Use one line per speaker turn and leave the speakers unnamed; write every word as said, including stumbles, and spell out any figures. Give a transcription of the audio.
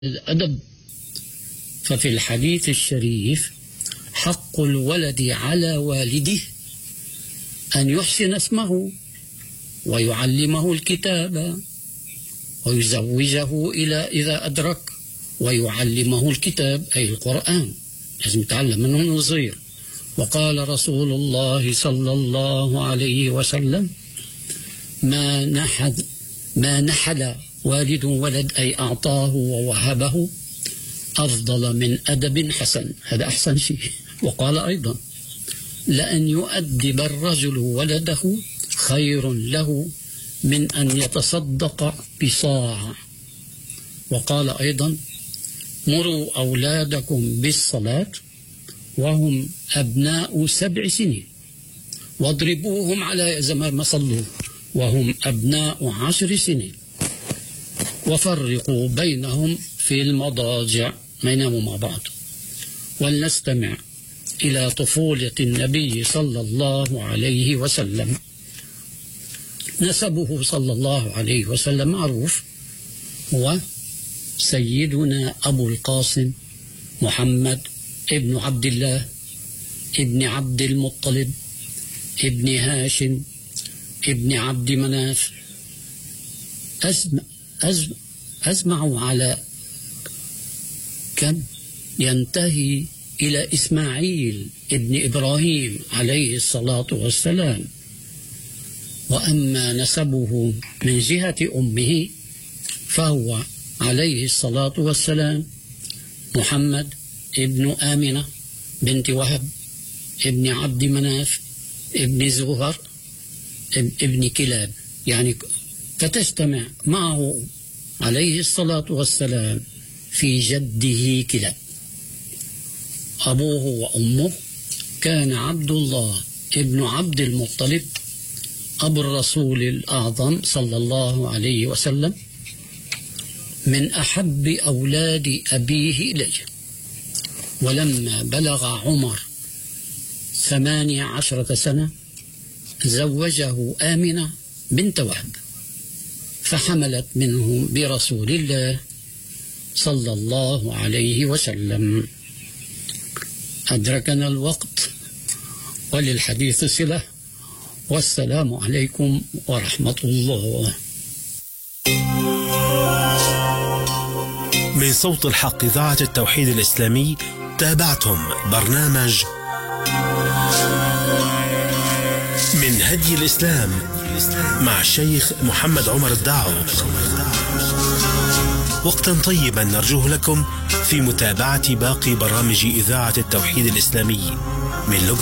الأدب. ففي الحديث الشريف: حق الولد على والده أن يحسن اسمه ويعلمه الكتاب ويزوجه إلى إذا أدرك، ويعلمه الكتاب أي القرآن، لازم يتعلم منه من صغير. وقال رسول الله صلى الله عليه وسلم: ما نحل ما نحل والد ولد أي أعطاه ووهبه أفضل من أدب حسن، هذا أحسن شيء. وقال أيضا: لأن يؤدب الرجل ولده خير له من أن يتصدق بصاع. وقال أيضا: مروا أولادكم بالصلاة وهم أبناء سبع سنين واضربوهم على زمان ما صلوا وهم أبناء عشر سنين وفرقوا بينهم في المضاجع، ما يناموا مع بعض. ولنستمع إلى طفولة النبي صلى الله عليه وسلم. نسبه صلى الله عليه وسلم معروف، هو سيدنا أبو القاسم محمد ابن عبد الله ابن عبد المطلب ابن هاشم ابن عبد مناف. أزمع, أزمع, أزمع على كم ينتهي إلى إسماعيل ابن إبراهيم عليه الصلاة والسلام. وأما نسبه من جهة أمه فهو عليه الصلاة والسلام محمد ابن آمنة بنت وهب ابن عبد مناف ابن زهر ابن كلاب، يعني فتجتمع معه عليه الصلاة والسلام في جده كلاب. أبوه وأمه كان عبد الله ابن عبد المطلب أبو الرسول الأعظم صلى الله عليه وسلم، من أحب أولاد أبيه إليه. ولما بلغ عمر ثمانية عشرة سنة زوجه آمنة بنت وهب، فحملت منه برسول الله صلى الله عليه وسلم. أدركنا الوقت وللحديث صلة، والسلام عليكم ورحمة الله.
من صوت الحق إذاعة التوحيد الإسلامي تابعتم برنامج من هدي الإسلام مع الشيخ محمد عمر الداعو. وقتا طيبا نرجوه لكم في متابعة باقي برامج إذاعة التوحيد الإسلامي من لبنان.